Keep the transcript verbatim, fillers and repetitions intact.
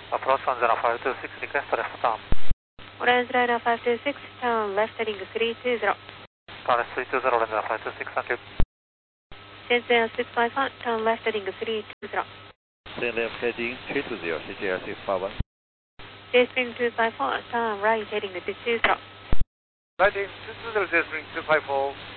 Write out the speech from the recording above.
Approach one zero five two six, request left turn. Orange Liner five two six, turn left heading three two zero. Turn three two zero, Orange Liner five two six, thank you. C C L six five one, turn left heading three two zero. Turn left heading three two zero, C C L six five one. J Spring two five four, turn right heading six two zero. Right in two two zero, J Spring two five four.